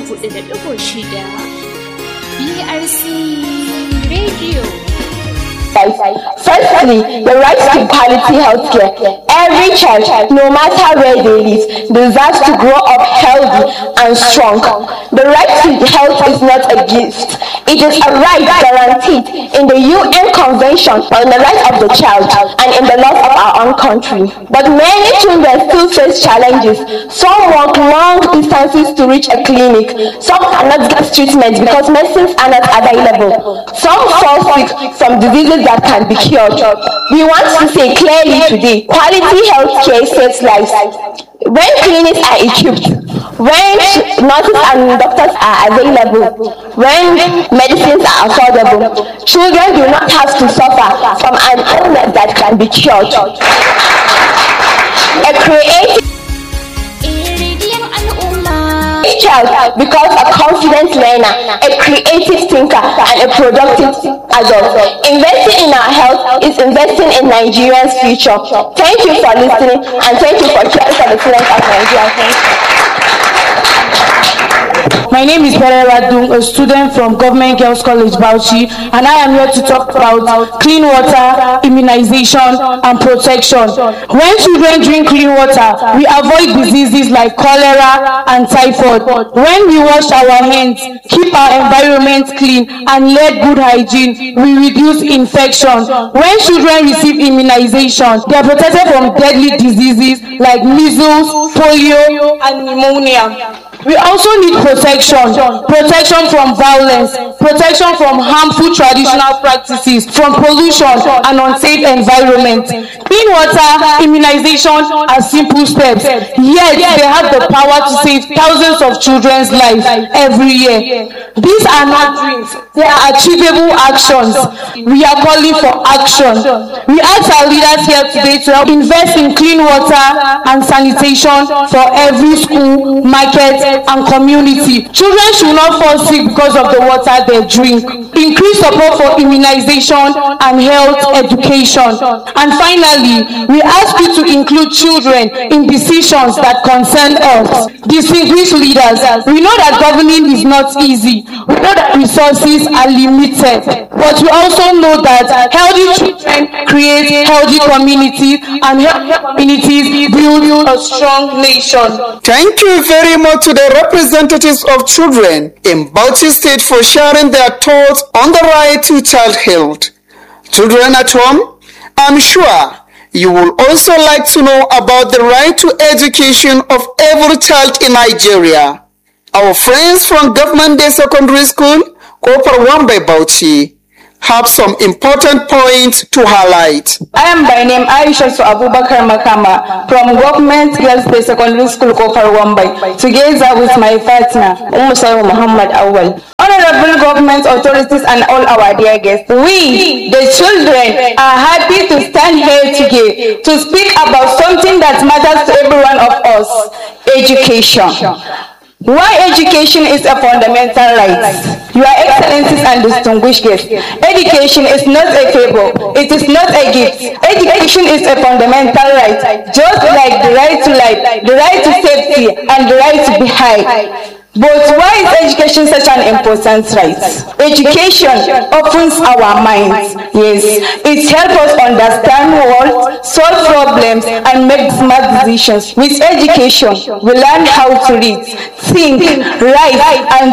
94.6 BRC Radio. Firstly, the right to quality healthcare. Every child, no matter where they live, deserves to grow up healthy and strong. The right to health is not a gift. It is a right guaranteed in the UN Convention on the Rights of the Child and in the laws of our own country. But many children still face challenges. Some walk long distances to reach a clinic. Some cannot get treatment because medicines are not available. Some fall sick from diseases that can be cured. We want to say clearly today, quality health care saves lives. When clinics are equipped, when nurses and doctors are available, when medicines are affordable, children do not have to suffer from an illness that can be cured. A creative child becomes a confident learner, a creative thinker, and a productive adult. Investing in our health is investing in Nigeria's future. Thank you for listening, and thank you for caring for the students of Nigeria. My name is Bere Radung, a student from Government Girls College, Bauchi, and I am here to talk about clean water, immunization, and protection. When children drink clean water, we avoid diseases like cholera and typhoid. When we wash our hands, keep our environment clean, and lead good hygiene, we reduce infection. When children receive immunization, they are protected from deadly diseases like measles, polio, and pneumonia. We also need protection from violence, protection from harmful traditional practices, from pollution and unsafe environment. Clean water, immunization are simple steps, yet they have the power to save thousands of children's lives every year. These are not dreams, they are achievable actions. We are calling for action. We ask our leaders here today to help invest in clean water and sanitation for every school, market, and community. Children should not fall sick because of the water they drink. Increase support for immunization and health education. And finally, we ask you to include children in decisions that concern us. Distinguished leaders, we know that governing is not easy. We know that resources are limited. But we also know that healthy children create healthy communities, and healthy communities build a strong nation. Thank you very much to the representatives of children in Bauchi State for sharing their thoughts on the right to child health. Children at home, I'm sure you will also like to know about the right to education of every child in Nigeria. Our friends from Government Day Secondary School, Kofar Wambai Bauchi, have some important points to highlight. I am by name Aisha Abubakar Makama from Government Girls Day Secondary School, Kofar Wambai, together with my partner, Muhammad Awal. Honorable government authorities and all our dear guests, we, the children, are happy to stand here today to speak about something that matters to every one of us, education. Why education is a fundamental right. Your Excellencies and distinguished guests, education is not a favor, it is not a gift. Education is a fundamental right, just like the right to life, the right to safety, and the right to be high. But why is education such an important right? Education opens our minds. Yes, it helps us understand the world, solve problems, and make smart decisions. With education, we learn how to read, think, write, and